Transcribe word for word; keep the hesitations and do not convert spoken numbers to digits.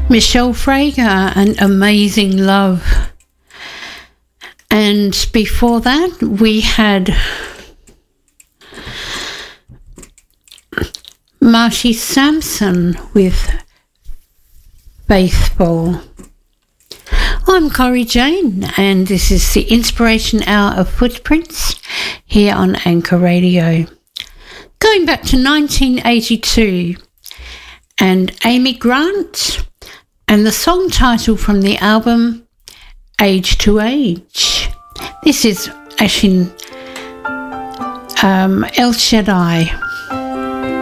Michelle Frager and Amazing Love. And before that, we had Marshy Sampson with Faithful. I'm Corrie Jane, and this is the Inspiration Hour of Footprints here on Anchor Radio. Going back to nineteen eighty-two, and Amy Grant, and the song title from the album Age to Age. This is actually um, El Shaddai.